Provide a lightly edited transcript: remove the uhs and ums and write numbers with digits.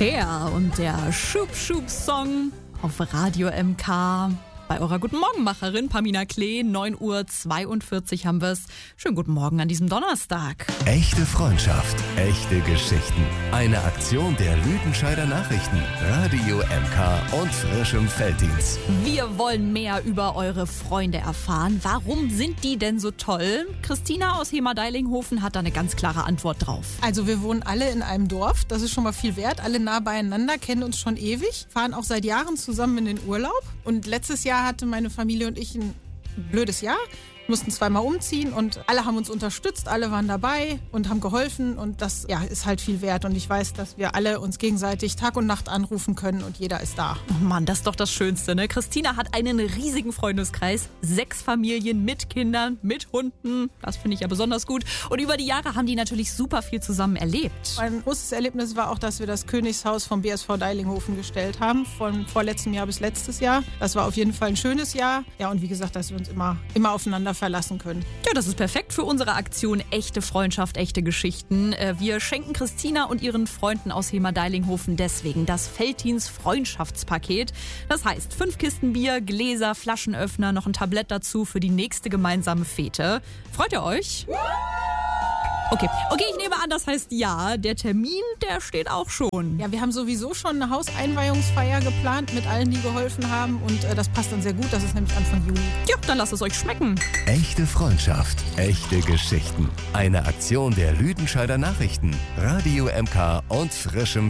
Cher und der Schub-Schub-Song auf Radio MK. Bei eurer Guten Morgenmacherin Pamina Klee, 9:42 Uhr haben wir es. Schönen guten Morgen an diesem Donnerstag. Echte Freundschaft, echte Geschichten. Eine Aktion der Lüdenscheider Nachrichten, Radio MK und frischem Felddienst. Wir wollen mehr über eure Freunde erfahren. Warum sind die denn so toll? Christina aus Hemer-Deilinghofen hat da eine ganz klare Antwort drauf. Also wir wohnen alle in einem Dorf, das ist schon mal viel wert. Alle nah beieinander, kennen uns schon ewig, fahren auch seit Jahren zusammen in den Urlaub. Und letztes Jahr hatte meine Familie und ich ein blödes Jahr. Mussten zweimal umziehen und alle haben uns unterstützt, alle waren dabei und haben geholfen und das ist halt viel wert und ich weiß, dass wir alle uns gegenseitig Tag und Nacht anrufen können und jeder ist da. Oh Mann, das ist doch das Schönste, ne? Christina hat einen riesigen Freundeskreis, 6 Familien mit Kindern, mit Hunden, das finde ich ja besonders gut und über die Jahre haben die natürlich super viel zusammen erlebt. Ein großes Erlebnis war auch, dass wir das Königshaus vom BSV Deilinghofen gestellt haben, von vorletztem Jahr bis letztes Jahr. Das war auf jeden Fall ein schönes Jahr. Ja, und wie gesagt, dass wir uns immer aufeinander verlassen können. Ja, das ist perfekt für unsere Aktion Echte Freundschaft, echte Geschichten. Wir schenken Christina und ihren Freunden aus Hemer-Deilinghofen deswegen das Felddienst Freundschaftspaket. Das heißt 5 Kisten Bier, Gläser, Flaschenöffner, noch ein Tablett dazu für die nächste gemeinsame Fete. Freut ihr euch? Okay, ich nehme an, das heißt ja, der Termin, der steht auch schon. Ja, wir haben sowieso schon eine Hauseinweihungsfeier geplant mit allen, die geholfen haben und das passt dann sehr gut, das ist nämlich Anfang Juli. Ja, dann lasst es euch schmecken. Echte Freundschaft, echte Geschichten. Eine Aktion der Lüdenscheider Nachrichten, Radio MK und frischem